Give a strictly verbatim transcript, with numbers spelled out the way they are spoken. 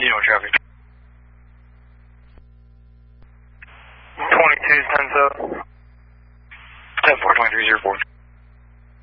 You know traffic. twenty-two, ten seven. ten four, twenty-three, zero four.